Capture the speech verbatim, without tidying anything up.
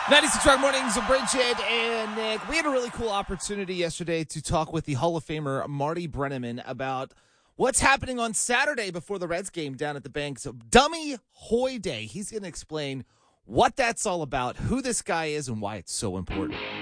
ninety-six Rock Mornings with Bridget and Nick. We had a really cool opportunity yesterday to talk with the Hall of Famer Marty Brennaman about what's happening on Saturday before the Reds game down at the Banks. Dummy Hoy Day. He's going to explain what that's all about, who this guy is, and why it's so important.